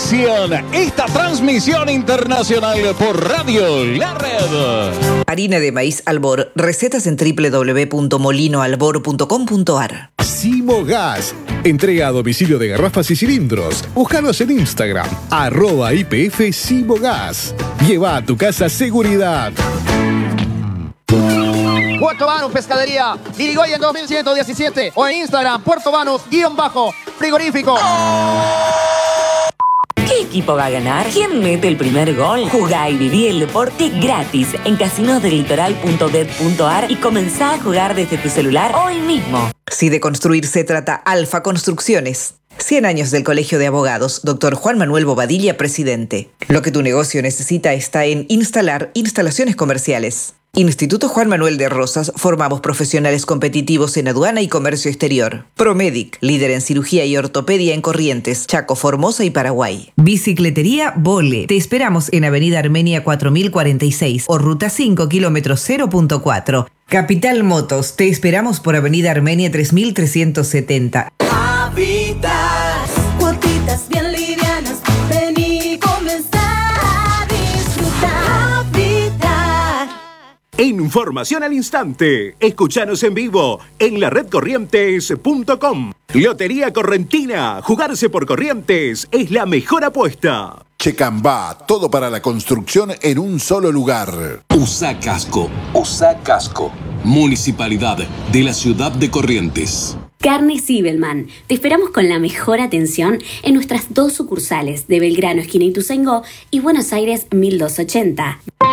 inician esta transmisión internacional por Radio La Red. Harina de maíz Albor. Recetas en www.molinoalbor.com.ar. Simogas. Entrega a domicilio de garrafas y cilindros. Búscanos en Instagram, @IPF Simogas. Lleva a tu casa seguridad. Puerto Banús Pescadería, Irigoyen 2117 o en Instagram, Puerto Banús_frigorífico. ¿Qué equipo va a ganar? ¿Quién mete el primer gol? Jugá y viví el deporte gratis en casinosdelitoral.bet.ar y comenzá a jugar desde tu celular hoy mismo. Si de construir se trata, Alfa Construcciones. 100 años del Colegio de Abogados, Dr. Juan Manuel Bobadilla, presidente. Lo que tu negocio necesita está en instalar instalaciones comerciales. Instituto Juan Manuel de Rosas, formamos profesionales competitivos en aduana y comercio exterior. Promedic, líder en cirugía y ortopedia en Corrientes, Chaco, Formosa y Paraguay. Bicicletería Vole. Te esperamos en Avenida Armenia 4046 o Ruta 5, kilómetro 0.4. Capital Motos. Te esperamos por Avenida Armenia 3370. Habitas, cuotitas bien livianas, ven y comenzar a disfrutar. Habitar. Información al instante. Escúchanos en vivo en laredcorrientes.com. Lotería Correntina. Jugarse por Corrientes es la mejor apuesta. Checambá, todo para la construcción en un solo lugar. USA Casco. Municipalidad de la ciudad de Corrientes. Carnes Zibelman. Te esperamos con la mejor atención en nuestras 2 sucursales de Belgrano, esquina Ituzaingó, y Buenos Aires 1280.